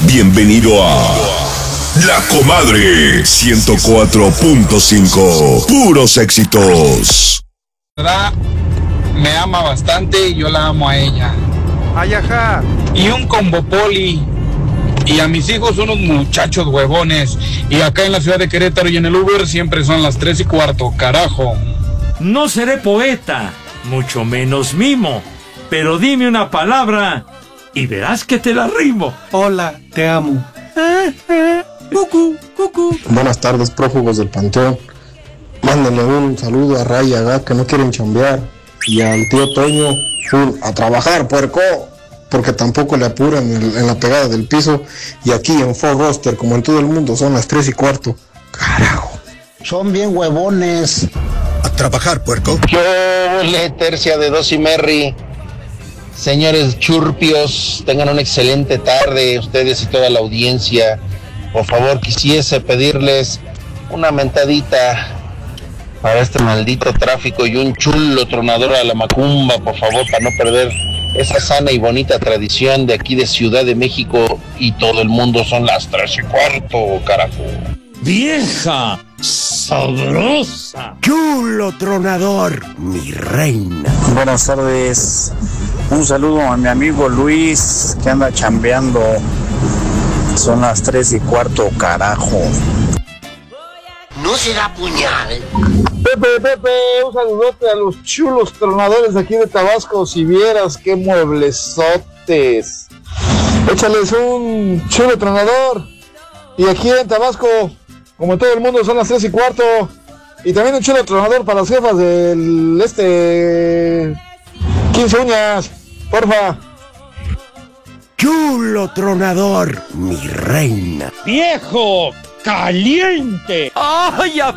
Bienvenido a La Comadre 104.5. Puros éxitos. Me ama bastante y yo la amo a ella. Ayaja. Y un combo poli. Y a mis hijos unos muchachos huevones. Y acá en la ciudad de Querétaro y en el Uber siempre son las 3:15, carajo. No seré poeta, mucho menos mimo, pero dime una palabra y verás que te la rimo. Hola, te amo. Cucú, cucú. Buenas tardes, prófugos del Panteón. Mándenle un saludo a Ray y a Gak, que no quieren chambear. Y al tío Toño, a trabajar, puerco. Porque tampoco le apuran en la pegada del piso. Y aquí en Fort Roster, como en todo el mundo, son las 3:15. Carajo. Son bien huevones. A trabajar, puerco. Yo le tercia de dos y Merry. Señores churpios, tengan una excelente tarde, ustedes y toda la audiencia. Por favor, quisiese pedirles una mentadita para este maldito tráfico y un chulo tronador a la macumba, por favor, para no perder esa sana y bonita tradición de aquí de Ciudad de México y todo el mundo. Son las 3:15, carajo. ¡Vieja! ¡Sabrosa! ¡Chulo tronador, mi reina! Buenas tardes. Un saludo a mi amigo Luis, que anda chambeando. Son las 3:15, carajo. No será puñal. Pepe, un saludote a los chulos tronadores de aquí de Tabasco. Si vieras qué mueblesotes. Échales un chulo tronador. Y aquí en Tabasco, como en todo el mundo, son las 3:15. Y también un chulo tronador para las jefas del 15 uñas, porfa. Chulo tronador, mi reina. ¡Viejo! ¡Caliente! ¡Ay,